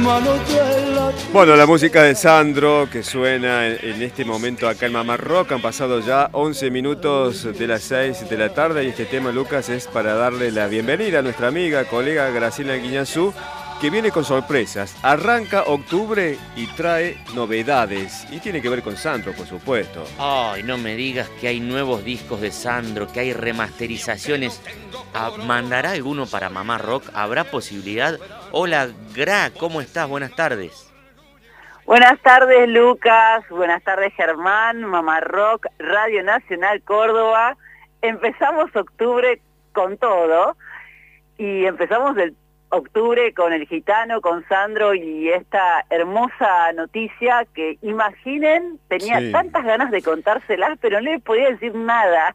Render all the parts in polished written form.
Bueno, la música de Sandro que suena en este momento acá en Mamá Rock. Han pasado ya 11 minutos de las 6 de la tarde y este tema, Lucas, es para darle la bienvenida a nuestra amiga, colega Graciela Guiñazú, que viene con sorpresas. Arranca octubre y trae novedades. Y tiene que ver con Sandro, por supuesto. Ay, no me digas que hay nuevos discos de Sandro, que hay remasterizaciones. ¿Mandará alguno para Mamá Rock? ¿Habrá posibilidad? Hola, Gra, ¿cómo estás? Buenas tardes. Buenas tardes, Lucas. Buenas tardes, Germán. Mamá Rock, Radio Nacional Córdoba. Empezamos octubre con todo. Y empezamos el octubre con el gitano, con Sandro y esta hermosa noticia que, imaginen, tenía tantas ganas de contárselas, pero no le podía decir nada.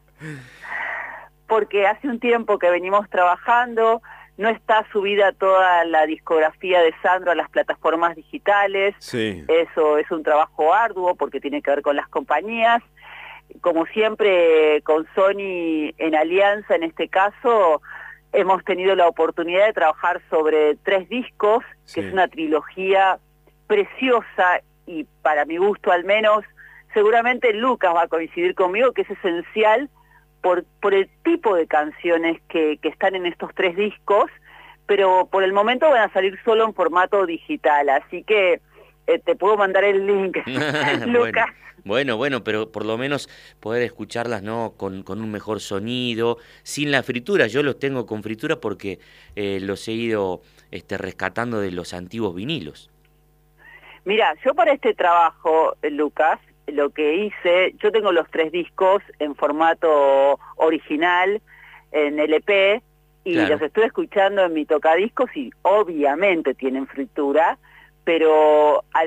Porque hace un tiempo que venimos trabajando, no está subida toda la discografía de Sandro a las plataformas digitales. Sí. Eso es un trabajo arduo porque tiene que ver con las compañías. Como siempre, con Sony en alianza, en este caso, hemos tenido la oportunidad de trabajar sobre 3 discos, que es una trilogía preciosa y, para mi gusto al menos, seguramente Lucas va a coincidir conmigo, que es esencial por el tipo de canciones que están en estos 3 discos, pero por el momento van a salir solo en formato digital, así que te puedo mandar el link, Lucas. Bueno, pero por lo menos poder escucharlas, ¿no? Con un mejor sonido, sin la fritura. Yo los tengo con fritura porque los he ido rescatando de los antiguos vinilos. Mira, yo para este trabajo, Lucas, lo que hice, yo tengo los 3 discos en formato original, en LP, y los estoy escuchando en mi tocadiscos y obviamente tienen fritura, pero al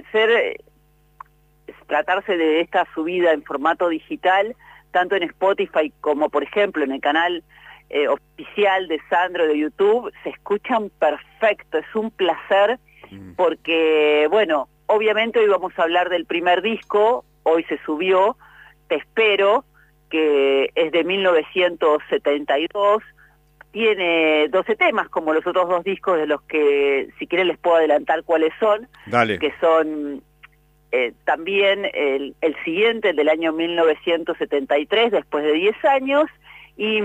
tratarse de esta subida en formato digital, tanto en Spotify como, por ejemplo, en el canal oficial de Sandro de YouTube, se escuchan perfecto, es un placer, porque, bueno, obviamente hoy vamos a hablar del primer disco, hoy se subió, Te Espero, que es de 1972, tiene 12 temas, como los otros 2 discos, de los que, si quieren, les puedo adelantar cuáles son. Dale. Que son también el siguiente, el del año 1973, después de 10 años, y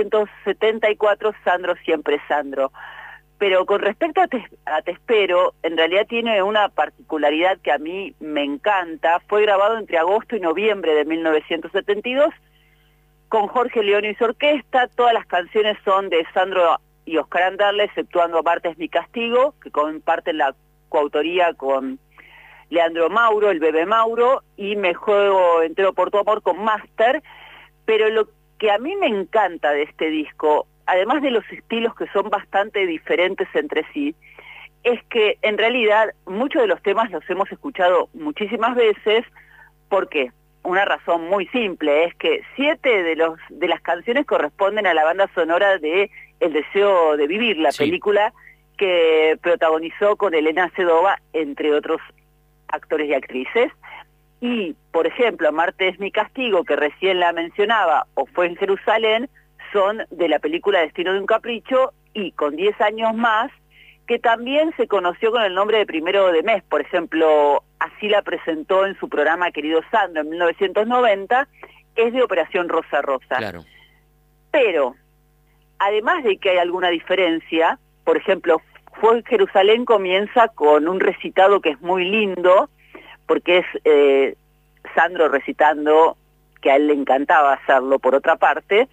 1974, Sandro Siempre Sandro. Pero con respecto a Te Espero, en realidad tiene una particularidad que a mí me encanta. Fue grabado entre agosto y noviembre de 1972, con Jorge León y su orquesta. Todas las canciones son de Sandro y Oscar Anderle, exceptuando Amarte es mi castigo, que comparten la coautoría con Leandro Mauro, el bebé Mauro, y Me juego entero por tu amor con Master. Pero lo que a mí me encanta de este disco, además de los estilos que son bastante diferentes entre sí, es que en realidad muchos de los temas los hemos escuchado muchísimas veces. ¿Por qué? Una razón muy simple, es que 7 de las canciones corresponden a la banda sonora de El deseo de vivir, la película que protagonizó con Elena Sedova, entre otros actores y actrices. Y, por ejemplo, Amarte es mi castigo, que recién la mencionaba, o Fue en Jerusalén, son de la película Destino de un capricho, y con 10 años más, que también se conoció con el nombre de Primero de Mes. Por ejemplo, así la presentó en su programa Querido Sandro en 1990, es de Operación Rosa Rosa. Claro. Pero, además de que hay alguna diferencia, por ejemplo, Fue en Jerusalén comienza con un recitado que es muy lindo, porque es Sandro recitando, que a él le encantaba hacerlo por otra parte,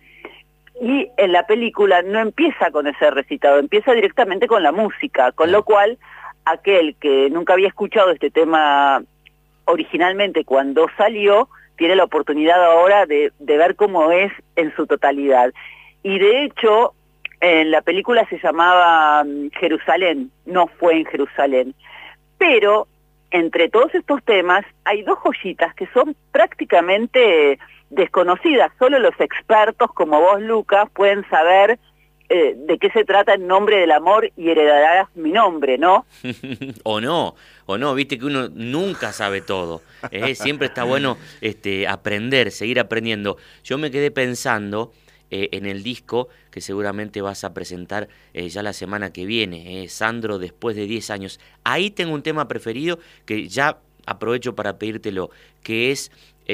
y en la película no empieza con ese recitado, empieza directamente con la música, con lo cual aquel que nunca había escuchado este tema originalmente cuando salió, tiene la oportunidad ahora de ver cómo es en su totalidad. Y de hecho, en la película se llamaba Jerusalén, no Fue en Jerusalén, pero entre todos estos temas hay 2 joyitas que son prácticamente desconocidas. Solo los expertos como vos, Lucas, pueden saber de qué se trata En nombre del amor y Heredarás mi nombre, ¿no? o no, viste que uno nunca sabe todo. Siempre está bueno aprender, seguir aprendiendo. Yo me quedé pensando en el disco que seguramente vas a presentar ya la semana que viene, Sandro, después de 10 años. Ahí tengo un tema preferido que ya aprovecho para pedírtelo, que es,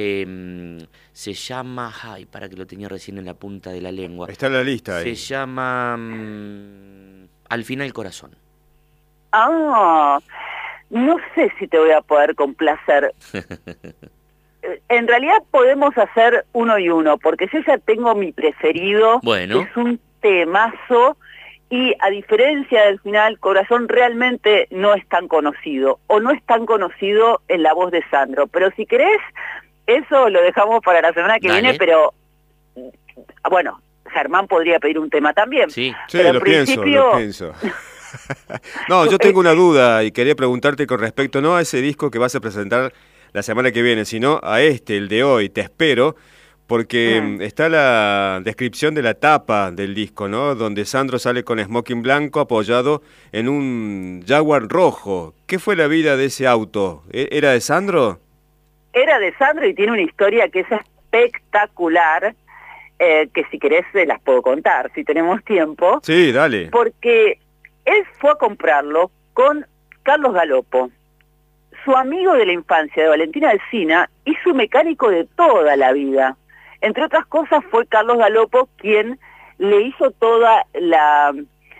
se llama, ay, para que lo tenía recién en la punta de la lengua. Está en la lista ahí. Se llama Al final corazón. Ah, no sé si te voy a poder complacer. En realidad podemos hacer uno y uno, porque yo ya tengo mi preferido, Bueno. es un temazo, y a diferencia del final, Corazón realmente no es tan conocido, o no es tan conocido en la voz de Sandro, pero si querés, eso lo dejamos para la semana que Dale. viene, pero bueno, Germán podría pedir un tema también. Sí, pero lo en principio... pienso. No, yo tengo una duda y quería preguntarte con respecto no a ese disco que vas a presentar la semana que viene, sino a el de hoy, Te espero, porque está la descripción de la tapa del disco, ¿no? Donde Sandro sale con smoking blanco apoyado en un Jaguar rojo. ¿Qué fue la vida de ese auto? ¿Era de Sandro? Era de Sandro y tiene una historia que es espectacular, que si querés se las puedo contar, si tenemos tiempo. Sí, dale. Porque él fue a comprarlo con Carlos Galopo, su amigo de la infancia de Valentina Alsina y su mecánico de toda la vida. Entre otras cosas fue Carlos Galopo quien le hizo toda la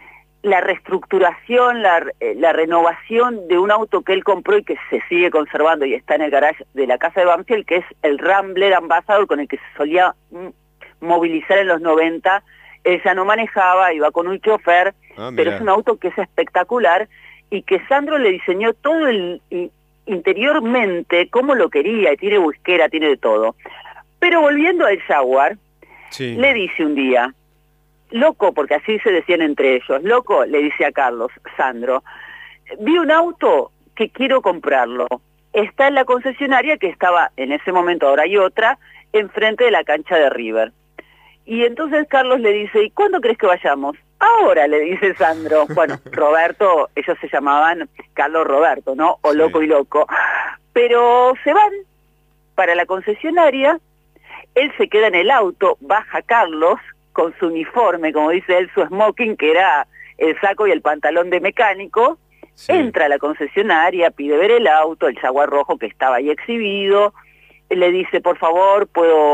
reestructuración, la renovación de un auto que él compró y que se sigue conservando y está en el garage de la casa de Banfield, que es el Rambler Ambassador con el que se solía movilizar en los 90. Él ya no manejaba, iba con un chofer, pero es un auto que es espectacular y que Sandro le diseñó todo interiormente como lo quería, y tiene busquera, tiene de todo. Pero volviendo al Jaguar, sí, le dice un día, loco, porque así se decían entre ellos, loco, le dice a Carlos, Sandro, vi un auto que quiero comprarlo. Está en la concesionaria que estaba en ese momento, ahora hay otra, enfrente de la cancha de River. Y entonces Carlos le dice, ¿y cuándo crees que vayamos? Ahora, le dice Sandro. Bueno, Roberto, ellos se llamaban Carlos Roberto, ¿no? O Loco sí. y Loco. Pero se van para la concesionaria, él se queda en el auto, baja Carlos con su uniforme, como dice él, su smoking, que era el saco y el pantalón de mecánico, Sí. entra a la concesionaria, pide ver el auto, el Jaguar rojo que estaba ahí exhibido, le dice, por favor,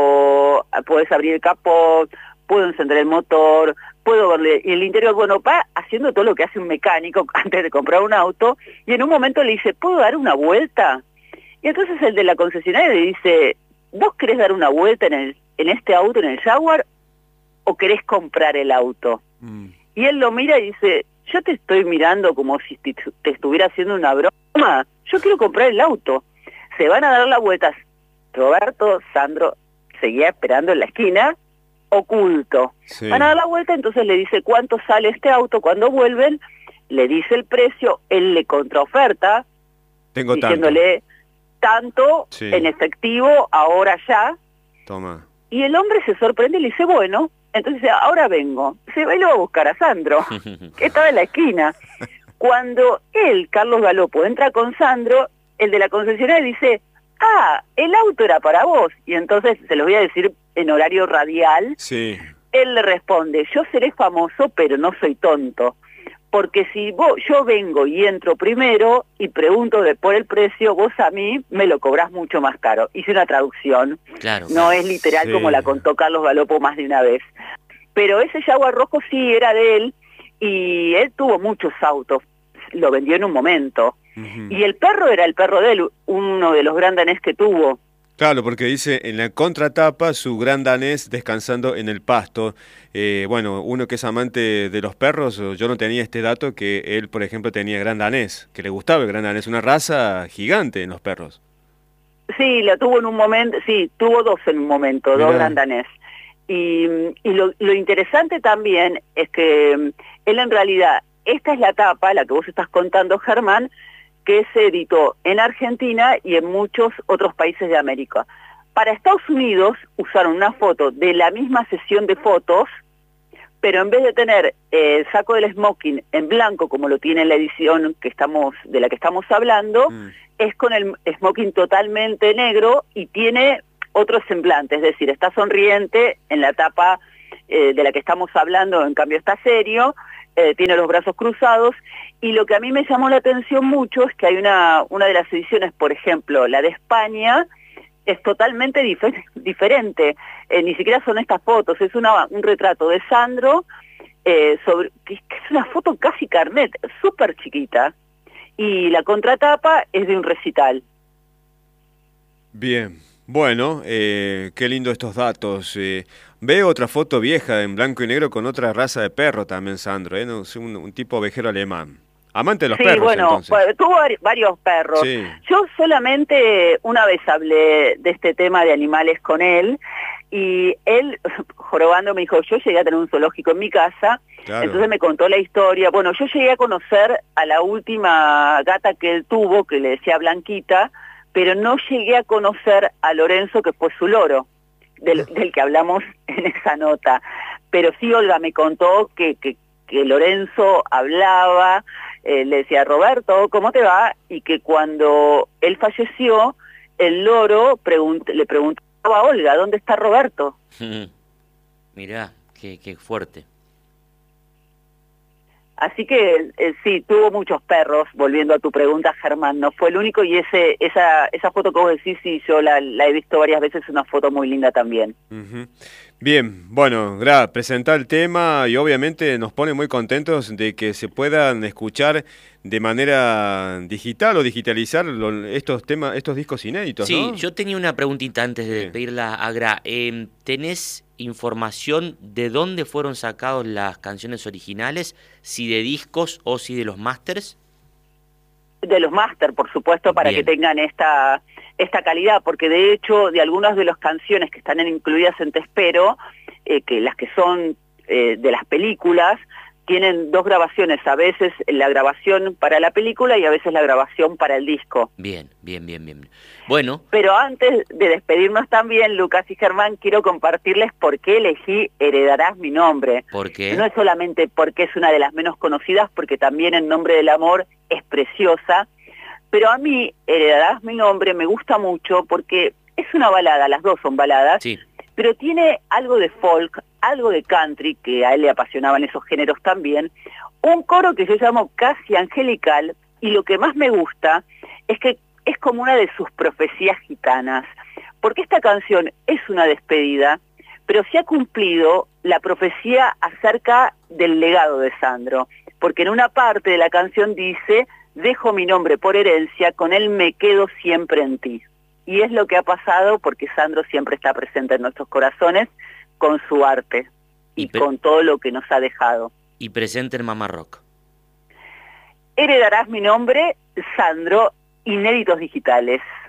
puedes abrir el capó, puedo encender el motor, puedo verle el interior. Bueno, va haciendo todo lo que hace un mecánico antes de comprar un auto, y en un momento le dice, ¿puedo dar una vuelta? Y entonces el de la concesionaria le dice, ¿vos querés dar una vuelta en este auto, en el Jaguar, o querés comprar el auto? Y él lo mira y dice, yo te estoy mirando como si te estuviera haciendo una broma, yo quiero comprar el auto. Se van a dar la vuelta. Roberto, Sandro seguía esperando en la esquina, oculto. Sí. Van a dar la vuelta, entonces le dice cuánto sale este auto. Cuando vuelven, le dice el precio, él le contraoferta, Tengo diciéndole tanto Sí. en efectivo, ahora ya. Toma. Y el hombre se sorprende y le dice, bueno, entonces dice, ahora vengo. Se va y lo va a buscar a Sandro, que estaba en la esquina. Cuando él, Carlos Galopo, entra con Sandro, el de la concesionaria dice, el auto era para vos. Y entonces, se los voy a decir en horario radial, Sí. él le responde, yo seré famoso, pero no soy tonto. Porque si yo vengo y entro primero y pregunto por el precio, vos a mí me lo cobrás mucho más caro. Hice una traducción, claro. no es literal Sí. como la contó Carlos Galopo más de una vez. Pero ese Jaguar rojo sí era de él, y él tuvo muchos autos, lo vendió en un momento. Y el perro era el perro de él, uno de los gran danés que tuvo. Claro, porque dice en la contratapa su gran danés descansando en el pasto. Bueno, uno que es amante de los perros, yo no tenía este dato, que él, por ejemplo, tenía gran danés, que le gustaba el gran danés, una raza gigante en los perros. Sí, lo tuvo en un momento, sí, tuvo dos en un momento, Mirá. dos gran danés. Y lo interesante también es que él en realidad, esta es la tapa, la que vos estás contando, Germán, que se editó en Argentina y en muchos otros países de América. Para Estados Unidos usaron una foto de la misma sesión de fotos, pero en vez de tener el saco del smoking en blanco, como lo tiene en la edición de la que estamos hablando, es con el smoking totalmente negro y tiene otro semblante, es decir, está sonriente en la tapa de la que estamos hablando, en cambio está serio, tiene los brazos cruzados, y lo que a mí me llamó la atención mucho es que hay una de las ediciones, por ejemplo, la de España, es totalmente diferente, ni siquiera son estas fotos, es un retrato de Sandro, que es una foto casi carnet, súper chiquita, y la contratapa es de un recital. Bien, bueno, qué lindo estos datos. Veo otra foto vieja en blanco y negro con otra raza de perro también, Sandro, ¿no? Es un tipo ovejero alemán. Amante de los perros, bueno, entonces. Bueno, tuvo varios perros. Sí. Yo solamente una vez hablé de este tema de animales con él, y él, jorobando, me dijo, yo llegué a tener un zoológico en mi casa, Claro. Entonces me contó la historia. Bueno, yo llegué a conocer a la última gata que él tuvo, que le decía Blanquita, pero no llegué a conocer a Lorenzo, que fue su loro, del que hablamos en esa nota. Pero sí, Olga me contó que Lorenzo hablaba, le decía, Roberto, ¿cómo te va? Y que cuando él falleció, el loro le preguntaba a Olga, ¿dónde está Roberto? Mirá, qué fuerte. Así que sí, tuvo muchos perros, volviendo a tu pregunta, Germán, no fue el único, y esa foto que vos decís, sí, yo la he visto varias veces, es una foto muy linda también. Uh-huh. Bien, bueno, presentar el tema y obviamente nos pone muy contentos de que se puedan escuchar de manera digital o digitalizar estos discos inéditos, Sí, ¿no? yo tenía una preguntita antes de despedirla, Agra. ¿Tenés información de dónde fueron sacados las canciones originales? Si de discos o si de los másters. De los máster, por supuesto, para Bien. que tengan esta calidad, porque de hecho de algunas de las canciones que están incluidas en Te Espero, que las que son de las películas, tienen dos grabaciones, a veces la grabación para la película y a veces la grabación para el disco. Bien. Bueno. Pero antes de despedirnos también, Lucas y Germán, quiero compartirles por qué elegí Heredarás mi nombre. ¿Por qué? No es solamente porque es una de las menos conocidas, porque también En nombre del amor es preciosa, pero a mí Heredarás mi nombre me gusta mucho porque es una balada, las dos son baladas, Sí. pero tiene algo de folk, algo de country, que a él le apasionaban esos géneros también, un coro que yo llamo casi angelical, y lo que más me gusta es que es como una de sus profecías gitanas, porque esta canción es una despedida, pero se ha cumplido la profecía acerca del legado de Sandro, porque en una parte de la canción dice, dejo mi nombre por herencia, con él me quedo siempre en ti. Y es lo que ha pasado porque Sandro siempre está presente en nuestros corazones con su arte y con todo lo que nos ha dejado. Y presente en Mamá Rock. Heredarás mi nombre, Sandro, inéditos digitales.